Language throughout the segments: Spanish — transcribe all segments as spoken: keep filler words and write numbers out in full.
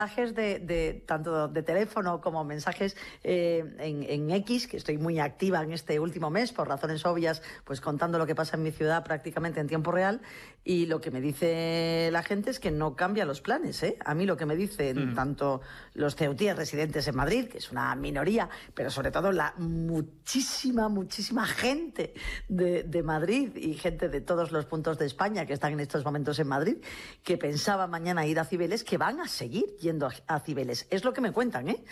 mensajes de, de tanto de teléfono como mensajes eh, en, en X, que estoy muy activa en este último mes por razones obvias, pues contando lo que pasa en mi ciudad prácticamente en tiempo real, y lo que me dice la gente es que no cambia los planes, ¿eh? A mí lo que me dicen mm. tanto los ceutíes residentes en Madrid, que es una minoría, pero sobre todo la muchísima, muchísima gente de, de Madrid y gente de todos los puntos de España que están en estos momentos en Madrid, que pensaba mañana ir a Cibeles, que van a seguir yendo a Cibeles. Es lo que me cuentan, ¿eh?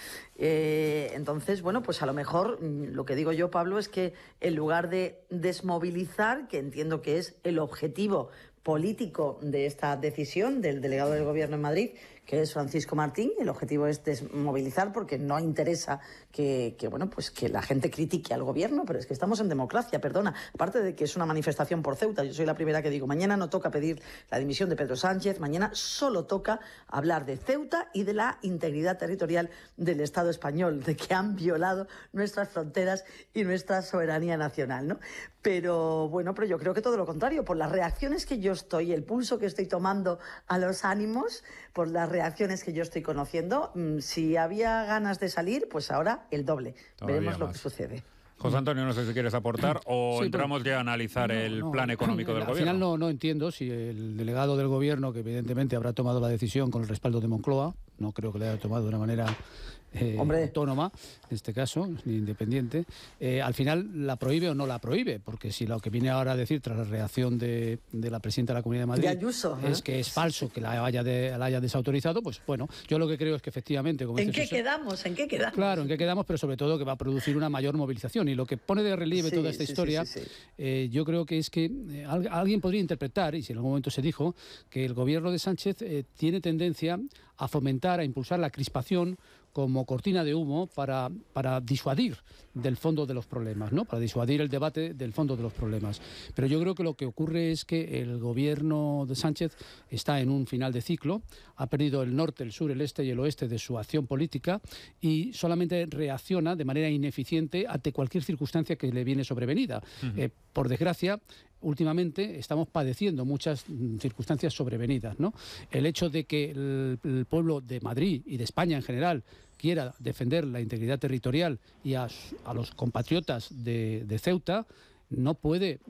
¿eh? Entonces, bueno, pues a lo mejor lo que digo yo, Pablo, es que en lugar de desmovilizar, que entiendo que es el objetivo político de esta decisión del delegado del Gobierno en Madrid, que es Francisco Martín, el objetivo es desmovilizar porque no interesa que, que, bueno, pues que la gente critique al Gobierno, pero es que estamos en democracia, perdona, aparte de que es una manifestación por Ceuta. Yo soy la primera que digo, mañana no toca pedir la dimisión de Pedro Sánchez, mañana solo toca hablar de Ceuta y de la integridad territorial del Estado español, de que han violado nuestras fronteras y nuestra soberanía nacional, ¿no? Pero bueno, pero yo creo que todo lo contrario, por las reacciones que yo estoy, el pulso que estoy tomando a los ánimos, por las reacciones que yo estoy conociendo, si había ganas de salir, pues ahora el doble. Todavía Veremos más. Lo que sucede. José Antonio, no sé si quieres aportar o sí, entramos ya a analizar no, el no, plan económico del al Gobierno. Al final no, no entiendo si el delegado del Gobierno, que evidentemente habrá tomado la decisión con el respaldo de Moncloa, no creo que le haya tomado de una manera eh, autónoma, en este caso, ni independiente, eh, al final la prohíbe o no la prohíbe, porque si lo que viene ahora a decir tras la reacción de, de la presidenta de la Comunidad de Madrid de Ayuso, ¿eh? es que es falso que la haya, de, la haya desautorizado, pues bueno, yo lo que creo es que efectivamente... Como ¿En dice qué José, quedamos? ¿En qué quedamos? Claro, en qué quedamos, pero sobre todo que va a producir una mayor movilización, y lo que pone de relieve sí, toda esta sí, historia, sí, sí, sí. Eh, yo creo que es que eh, alguien podría interpretar, y si en algún momento se dijo, que el Gobierno de Sánchez eh, tiene tendencia a fomentar, a impulsar la crispación como cortina de humo para, para disuadir del fondo de los problemas, ¿no? Para disuadir el debate del fondo de los problemas. Pero yo creo que lo que ocurre es que el Gobierno de Sánchez está en un final de ciclo, ha perdido el norte, el sur, el este y el oeste de su acción política y solamente reacciona de manera ineficiente ante cualquier circunstancia que le viene sobrevenida. Uh-huh. Eh, por desgracia, últimamente estamos padeciendo muchas circunstancias sobrevenidas, ¿no? El hecho de que el, el pueblo de Madrid y de España en general quiera defender la integridad territorial y a, a los compatriotas de, de Ceuta no puede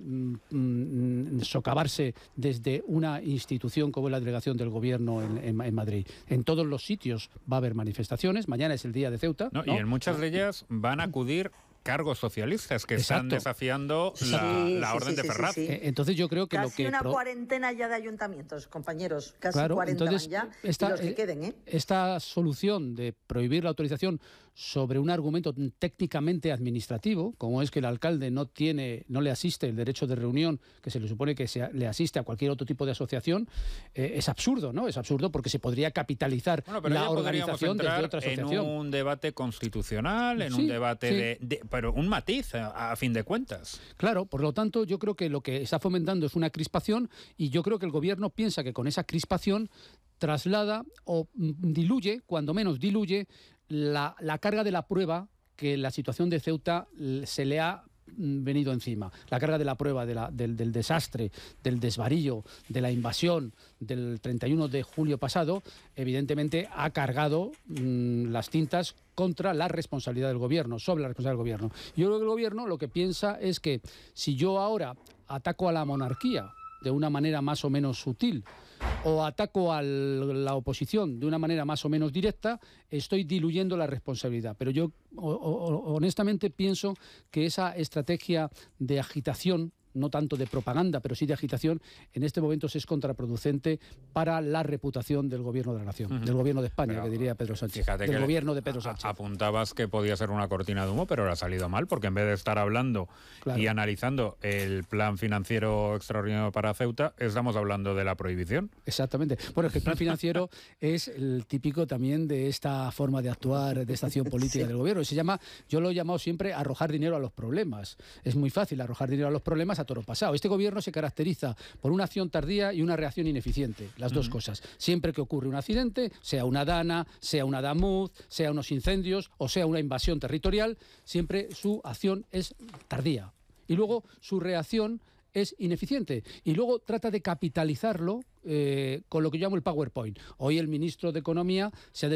mm, socavarse desde una institución como es la delegación del Gobierno en, en, en Madrid. En todos los sitios va a haber manifestaciones. Mañana es el día de Ceuta, no, ¿no? Y en muchas de ellas van a acudir cargos socialistas que Exacto. están desafiando la, sí, la sí, orden sí, de sí, Ferraz. sí, sí. Entonces yo creo que casi lo que... una pro... cuarentena ya de ayuntamientos, compañeros. Casi claro, cuarenta entonces, van ya esta, y los que queden, ¿eh? Esta solución de prohibir la autorización sobre un argumento técnicamente administrativo, como es que el alcalde no tiene, no le asiste el derecho de reunión que se le supone que se, le asiste a cualquier otro tipo de asociación, eh, es absurdo, ¿no? Es absurdo porque se podría capitalizar bueno, pero la organización desde otra asociación. En un debate constitucional, en sí, un debate sí. de, de... pero un matiz, a, a fin de cuentas. Claro, por lo tanto, yo creo que lo que está fomentando es una crispación y yo creo que el Gobierno piensa que con esa crispación traslada o diluye, cuando menos diluye, la, la carga de la prueba que la situación de Ceuta se le ha venido encima. La carga de la prueba de la, del, del desastre, del desvarío, de la invasión del treinta y uno de julio pasado, evidentemente ha cargado mmm, las tintas contra la responsabilidad del Gobierno, sobre la responsabilidad del Gobierno. Yo creo que el Gobierno lo que piensa es que si yo ahora ataco a la monarquía de una manera más o menos sutil, o ataco a la oposición de una manera más o menos directa, estoy diluyendo la responsabilidad. Pero yo o, o, honestamente pienso que esa estrategia de agitación, no tanto de propaganda, pero sí de agitación, en este momento es contraproducente para la reputación del Gobierno de la Nación, uh-huh. del Gobierno de España, pero, que diría Pedro Sánchez. Fíjate del que Gobierno de Pedro Sánchez. Apuntabas que podía ser una cortina de humo, pero le ha salido mal, porque en vez de estar hablando claro. y analizando el plan financiero extraordinario para Ceuta, estamos hablando de la prohibición. Exactamente. Bueno, es que el plan financiero es el típico también de esta forma de actuar, de esta acción política sí. del Gobierno. Se llama, yo lo he llamado siempre arrojar dinero a los problemas. Es muy fácil arrojar dinero a los problemas a toro pasado. Este Gobierno se caracteriza por una acción tardía y una reacción ineficiente, las uh-huh. dos cosas. Siempre que ocurre un accidente, sea una dana, sea una damuz, sea unos incendios o sea una invasión territorial, siempre su acción es tardía. Y luego su reacción es ineficiente. Y luego trata de capitalizarlo eh, con lo que yo llamo el PowerPoint. Hoy el ministro de Economía se ha